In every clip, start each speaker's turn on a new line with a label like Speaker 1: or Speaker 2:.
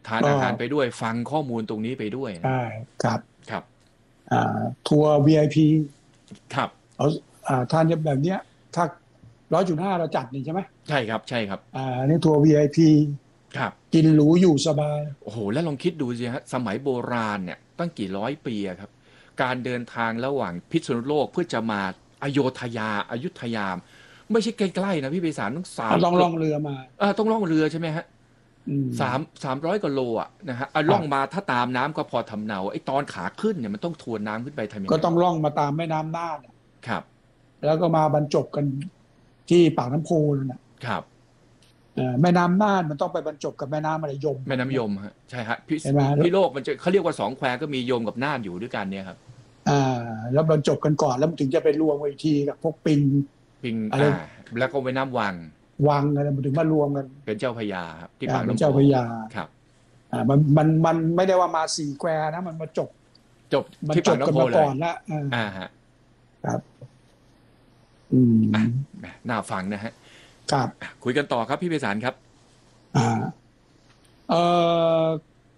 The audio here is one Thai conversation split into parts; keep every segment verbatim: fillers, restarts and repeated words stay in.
Speaker 1: ทานอาหารไปด้วยฟังข้อมูลตรงนี้ไปด้วยนะ
Speaker 2: ใช่ครับ
Speaker 1: ครับ
Speaker 2: อ่าทัวร์ วี ไอ พี
Speaker 1: ครับ
Speaker 2: เอาอ่าทานแบบเนี้ยถ้าร้อยจุดห้าเราจัดนี่ใช่ไหม
Speaker 1: ใช่ครับใช่ครับ
Speaker 2: อ่าอันนี่ทัวร์ วี ไอ พี
Speaker 1: ครับ
Speaker 2: กินหรูอยู่สบาย
Speaker 1: โอ้โหแล้วลองคิดดูสิฮะสมัยโบราณเนี่ยตั้งกี่ร้อยปีอะครับการเดินทางระหว่างพิษณุโลกเพื่อจะมาอโยธยาอยุธยาไม่ใช่ใกล้ๆนะพี่ไพศาลต้องสาม
Speaker 2: ต้องล่
Speaker 1: เกือบ
Speaker 2: องเรือมา
Speaker 1: เออต้องล่องเรือใช่ไหมฮะ
Speaker 2: อืม
Speaker 1: สามสามร้อยกว่าโลอ่ะนะฮะเอาล่องมา
Speaker 2: ครับ
Speaker 1: ถ้าตามน้ำก็พอทำเนาไอ้ตอนขาขึ้นเนี่ยมันต้องทวนน้ำขึ้นไปทำยังไง
Speaker 2: ก็ต้องล่องมาตามแม่น้ำน่าน
Speaker 1: ครับ
Speaker 2: แล้วก็มาบรรจบกันที่ปากน้ำโพนั่นน่ะ
Speaker 1: ครับ
Speaker 2: เอ่อแม่น้ำน่านมันต้องไปบรรจบกับแม่น้ำอะไรยม
Speaker 1: แม่น้ำยมฮะใช่ฮะพี่
Speaker 2: ใช่ไหม
Speaker 1: พี่โลกมันจะเขาเรียกว่าสองแควก็มียมกับน่านอยู่ด้วยกันเนี่ยครับ
Speaker 2: อ่าแล้วบรรจบกันก่อนแล้วมันถึงจะไปรวมกันอีกทีกับพวกปิง
Speaker 1: ปิง
Speaker 2: อะไร
Speaker 1: อ่าแล้วก็แม่น้ำวัง
Speaker 2: วังอะไรมันถึงมารวมกัน
Speaker 1: เป็นเจ้าพระยาครับที่
Speaker 2: อ่าเป็น
Speaker 1: ปากน้ำโพ
Speaker 2: เจ้าพระยา
Speaker 1: ครับ
Speaker 2: อ่ามันมันมันไม่ได้ว่ามาสี่แควนะมันมาจบ
Speaker 1: จบ
Speaker 2: มัน
Speaker 1: ที่ปาก
Speaker 2: จบกันมา
Speaker 1: น้ำโพเลย
Speaker 2: ก่อนละอ่า
Speaker 1: อ่าฮะ
Speaker 2: ครับอื
Speaker 1: อ่ะ
Speaker 2: ม
Speaker 1: น่าฟังนะฮะ
Speaker 2: ครับ
Speaker 1: คุยกันต่อครับพี่ไพศาลครับ
Speaker 2: อ่าเอ่อ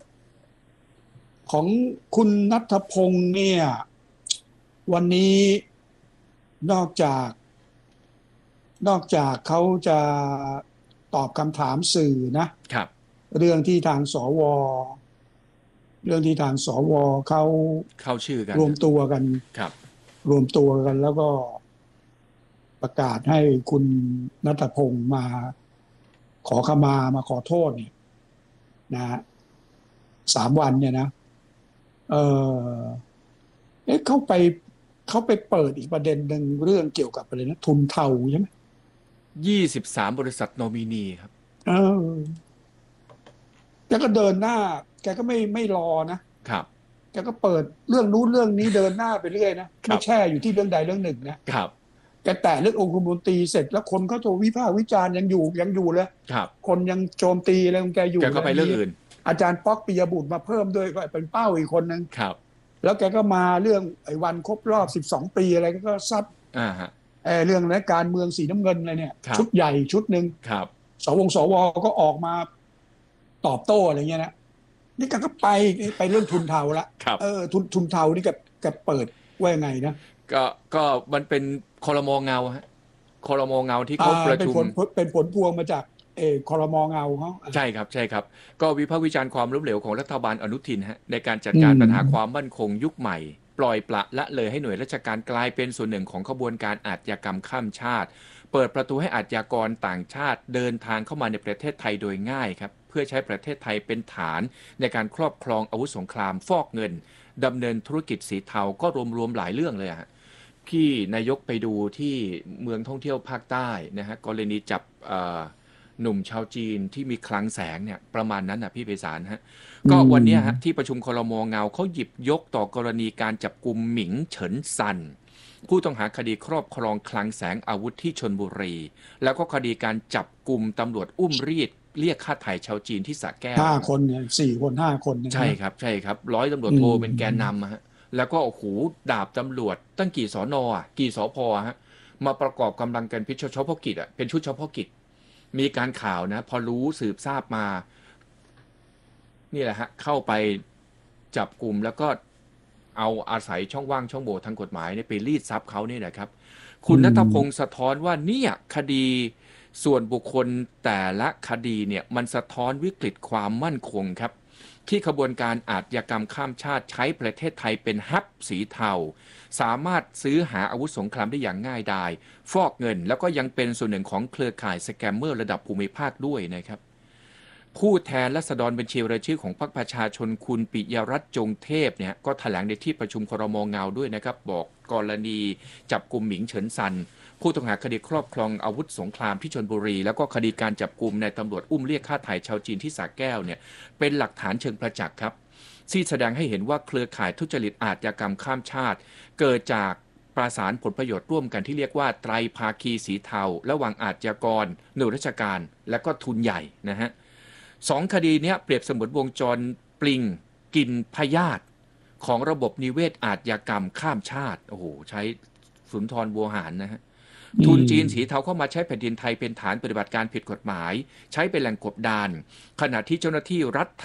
Speaker 2: ของคุณนัทพงษ์เนี่ยวันนี้นอกจากนอกจากเขาจะตอบคำถามสื่อนะครับเรื่องที่ทางสวเรื่องที่ทางสวเขา
Speaker 1: เข้าชื่อกัน
Speaker 2: รวมตัวกัน
Speaker 1: ครับ
Speaker 2: รวมตัวกันแล้วก็ประกาศให้คุณนัทพงษ์มาขอขมามาขอโทษเนี่ยนะฮะสามวันเนี่ยนะเออเอ๊ะเขาไปเขาไปเปิดอีกประเด็นหนึ่งเรื่องเกี่ยวกับอะไรนะทุนเทาใช่ไหม
Speaker 1: ยี่สิบสามบริษัทโนมินีครับ
Speaker 2: เออแกก็เดินหน้าแกก็ไม่ไม่รอนะครับแกก็เปิดเรื่องนู้นเรื่องนี้เดินหน้าไปเรื่อยนะไม่
Speaker 1: ครับ
Speaker 2: แช่อยู่ที่เรื่องใดเรื่องหนึ่งนะครับแกแตะเรื่ององคมนตรีเสร็จแล้วคนเขาโทรวิพากษ์วิจารณ์ยังอยู่ยังอยู่เลย
Speaker 1: ครับ
Speaker 2: คนยังโจมตีอะไรของแกอยู่
Speaker 1: แกก็
Speaker 2: เลยมี
Speaker 1: ไปเรื่องอื่น
Speaker 2: อาจารย์ป๊อกปิยบุตรมาเพิ่มด้วยก็เป็นเป้าอีกคนนึง
Speaker 1: ครับ
Speaker 2: แล้วแกก็มาเรื่องไอ้วันครบรอบสิบสองปีอะไรก็ซัด
Speaker 1: อ่าฮะ
Speaker 2: เออเรื่องนะการเมืองสีน้ำเงินอะไรเนี่ย
Speaker 1: ครับ
Speaker 2: ชุดใหญ่ชุดหนึ่ง
Speaker 1: ครับ
Speaker 2: สวงสวก็ออกมาตอบโต้อะไรเงี้ยนะนี่แกก็ไปไปเรื่องทุนเทาละ
Speaker 1: ครับ
Speaker 2: เออทุนทุนเทานี่แกแกเปิดว่ายังไงนะ
Speaker 1: ก็ก็มันเป็นคอรมอเงาฮะคอรมอเงาที่
Speaker 2: อ่า
Speaker 1: เขาประชุม
Speaker 2: เป็นผลเป็นผลพวงมาจากเออคอรมอเงาเขา
Speaker 1: ใช่ครับใช่ครับก็วิพากษ์วิจารณ์ความล้มเหลวของรัฐบาลอนุทินฮะในการจัด
Speaker 2: อื
Speaker 1: การปัญหาควา
Speaker 2: ม
Speaker 1: มมั่นคงยุคใหม่ปล่อยปละละเลยให้หน่วยราชการกลายเป็นส่วนหนึ่งของขบวนการอาชญากรรมข้ามชาติเปิดประตูให้อาชญากรต่างชาติเดินทางเข้ามาในประเทศไทยโดยง่ายครับเพื่อใช้ประเทศไทยเป็นฐานในการครอบครองอาวุธสงครามฟอกเงินดำเนินธุรกิจสีเทาก็รวมๆหลายเรื่องเลยฮะที่นายกไปดูที่เมืองท่องเที่ยวภาคใต้นะฮะกรณีจับหนุ่มชาวจีนที่มีคลังแสงเนี่ยประมาณนั้นนะพี่ไพศาลฮะ
Speaker 2: อื
Speaker 1: ก็วันนี้ฮะที่
Speaker 2: ม
Speaker 1: ประชุมครม.เงาเขาหยิบยกต่อกรณีการจับกุมหมิงเฉินซันผู้ต้องหาคดีครอบครองคลังแสงอาวุธที่ชลบุรีแล้วก็คดีการจับกุมตำรวจอุ้มรีดเรียกค่าไถ่ชาวจีนที่สระแก้ว
Speaker 2: ห้าคนเนี่ยสี่คนห้าคน
Speaker 1: ใช่
Speaker 2: ใช่ไหม
Speaker 1: ครับใช่ครับร้อยตำรวจ
Speaker 2: อื
Speaker 1: โทเป็นแกน
Speaker 2: ม
Speaker 1: นำฮะแล้วก็โอ้โหดาบตำรวจตั้งกี่สอนอ่ะกี่สพฮะมาประกอบกำลังกันพิชเฉพาะกิจอ่ะเป็นชุดเฉพาะกิจมีการข่าวนะพอรู้สืบทราบมานี่แหละฮะเข้าไปจับกลุ่มแล้วก็เอาอาศัยช่องว่างช่องโหว่ทางกฎหมายเนี่ยไปรีดทรัพย์เขาเนี่ยนะครับคุ
Speaker 2: อื
Speaker 1: ณณัฐพงศ์
Speaker 2: ม
Speaker 1: สะท้อนว่าเนี่ยคดีส่วนบุคคลแต่ละคดีเนี่ยมันสะท้อนวิกฤตความมั่นคงครับที่ขบวนการอาชญากรรมข้ามชาติใช้ประเทศไทยเป็นฮับสีเทาสามารถซื้อหาอาวุธสงครามได้อย่างง่ายดายฟอกเงินแล้วก็ยังเป็นส่วนหนึ่งของเครือข่ายสแกมเมอร์ระดับภูมิภาคด้วยนะครับผู้แทนราษฎรบัญชีรายชื่อของพรรคประชาชนคุณปิยรัตน์จงเทพเนี่ยก็แถลงในที่ประชุมครม.เงาด้วยนะครับบอกกรณีจับกุมหมิงเฉินซันผู้ต้องหาคดีครอบครองอาวุธสงครามที่ชลบุรีแล้วก็คดีการจับกุมนายตำรวจอุ้มเรียกค่าไถ่ชาวจีนที่สระแก้วเนี่ยเป็นหลักฐานเชิงประจักษ์ครับที่แสดงให้เห็นว่าเครือข่ายทุจริตอาชญากรรมข้ามชาติเกิดจากประสานผลประโยชน์ร่วมกันที่เรียกว่าไตรภาคีสีเทาระหว่างอาชญากรหน่วยราชการและก็ทุนใหญ่นะฮะสองคดีนี้เปรียบเสมือนวงจรปลิงกินพยาธิของระบบนิเวศอาชญากรรมข้ามชาติโอ้โหใช้สุนทรบัวหารนะฮะ
Speaker 2: อื
Speaker 1: ทุนจีนสี
Speaker 2: ม
Speaker 1: เทาเข้ามาใช้แผ่นดินไทยเป็นฐานปฏิบัติการผิดกฎหมายใช้เป็นแหล่งกบดานขณะที่เจ้าหน้าที่รัฐ